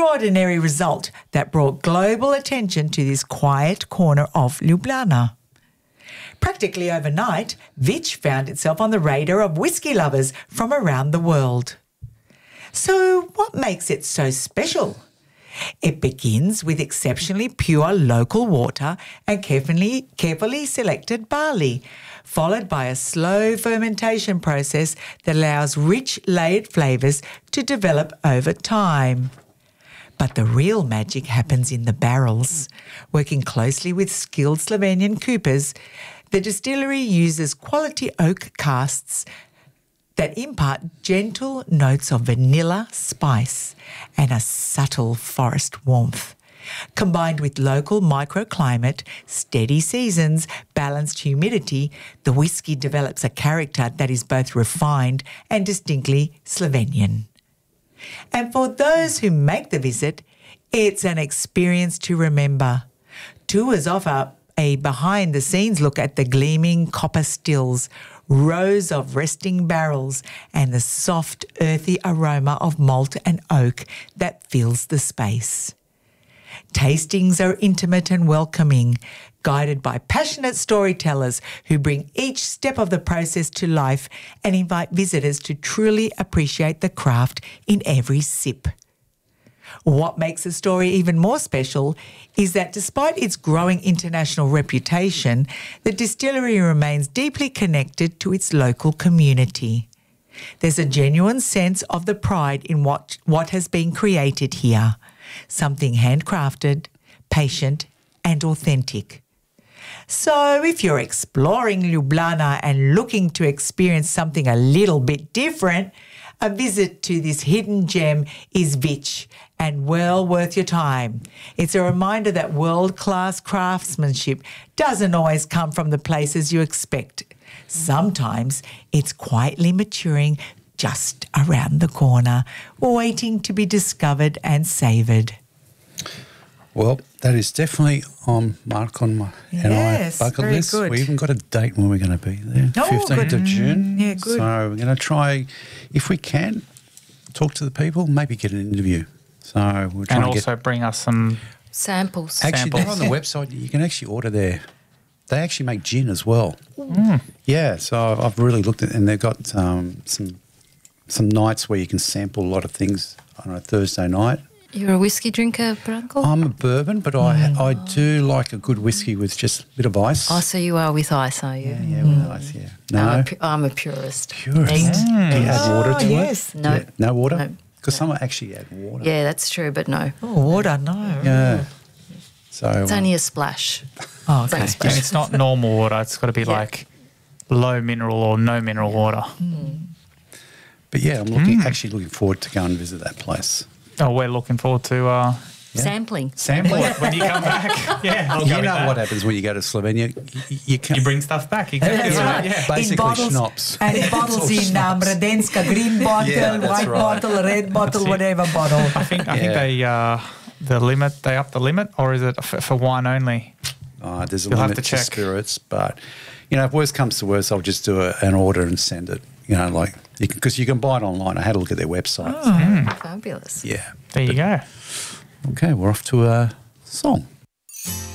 extraordinary result that brought global attention to this quiet corner of Ljubljana. Practically overnight, Vich found itself on the radar of whiskey lovers from around the world. So what makes it so special? It begins with exceptionally pure local water and carefully selected barley, followed by a slow fermentation process that allows rich layered flavours to develop over time. But the real magic happens in the barrels. Working closely with skilled Slovenian coopers, the distillery uses quality oak casks that impart gentle notes of vanilla spice and a subtle forest warmth. Combined with local microclimate, steady seasons, balanced humidity, the whisky develops a character that is both refined and distinctly Slovenian. And for those who make the visit, it's an experience to remember. Tours offer a behind-the-scenes look at the gleaming copper stills, rows of resting barrels, and the soft, earthy aroma of malt and oak that fills the space. Tastings are intimate and welcoming, guided by passionate storytellers who bring each step of the process to life and invite visitors to truly appreciate the craft in every sip. What makes the story even more special is that despite its growing international reputation, the distillery remains deeply connected to its local community. There's a genuine sense of the pride in what has been created here, something handcrafted, patient and authentic. So if you're exploring Ljubljana and looking to experience something a little bit different, a visit to this hidden gem is Vich and well worth your time. It's a reminder that world-class craftsmanship doesn't always come from the places you expect. Sometimes it's quietly maturing just around the corner, waiting to be discovered and savoured. Well, that is definitely on Mark on my and I bucket list. Good. We even got a date when we're going to be there, 15th of June. Yeah, good. So we're going to try, if we can, talk to the people, maybe get an interview. So we'll try and and also bring us some samples. Actually, they're on the website. You can actually order there. They actually make gin as well. Yeah, so I've really looked at, and they've got some nights where you can sample a lot of things on a Thursday night. You're a whiskey drinker, Branko? I'm a bourbon, but I do like a good whiskey with just a bit of ice. Oh, so you are with ice, are you? Yeah, with ice, yeah. No? I'm a purist. Purist? Do you add water to yes. it? No. Yeah. No water? No. Because some actually add water. Yeah, that's true, but no. Oh, water, no. Yeah. So It's only a splash. Oh, okay. Don't and splash. it's not normal water. It's got to be like low mineral or no mineral water. But yeah, I'm actually looking forward to go and visit that place. Oh, we're looking forward to Sampling. sample it when you come back. Yeah, I'll go You with know that. what happens when you go to Slovenia? You can You bring stuff back. Exactly That's right. right. Yeah. basically in bottles, schnapps. And in bottles in Mradenska, green bottle, Yeah, that's white right. bottle, red bottle, whatever bottle. I think they they up the limit, or is it for wine only? There's a You'll have limit to to check. spirits, but if worst comes to worst, I'll just do an order and send it. Because you can buy it online. I had a look at their website. Fabulous. Yeah. There you go. Okay, we're off to a song.